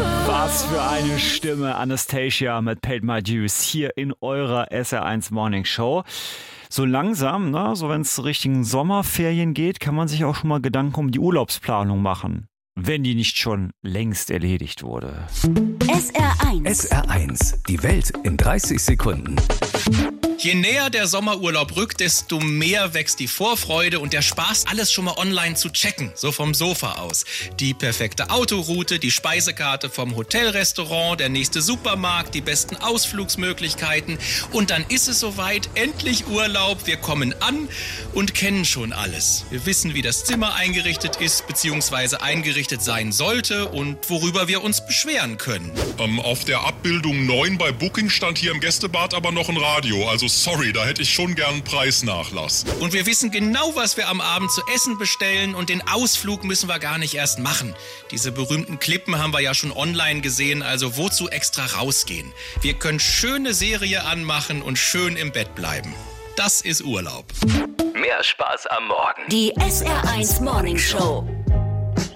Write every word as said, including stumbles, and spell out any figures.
Was für eine Stimme, Anastasia mit Paid My Dues hier in eurer S R eins Morning Show. So langsam, ne, so wenn es Richtung Sommerferien geht, kann man sich auch schon mal Gedanken um die Urlaubsplanung machen, wenn die nicht schon längst erledigt wurde. S R eins. S R eins, die Welt in dreißig Sekunden. Je näher der Sommerurlaub rückt, desto mehr wächst die Vorfreude und der Spaß, alles schon mal online zu checken, so vom Sofa aus. Die perfekte Autoroute, die Speisekarte vom Hotelrestaurant, der nächste Supermarkt, die besten Ausflugsmöglichkeiten. Und dann ist es soweit, endlich Urlaub, wir kommen an und kennen schon alles. Wir wissen, wie das Zimmer eingerichtet ist, beziehungsweise eingerichtet sein sollte und worüber wir uns beschweren können. Ähm, auf der Abbildung neun bei Booking stand hier im Gästebad aber noch ein Radio, also sorry, da hätte ich schon gern einen Preisnachlass. Und wir wissen genau, was wir am Abend zu essen bestellen und den Ausflug müssen wir gar nicht erst machen. Diese berühmten Klippen haben wir ja schon online gesehen, also wozu extra rausgehen? Wir können schöne Serie anmachen und schön im Bett bleiben. Das ist Urlaub. Mehr Spaß am Morgen. Die S R eins Morning Show.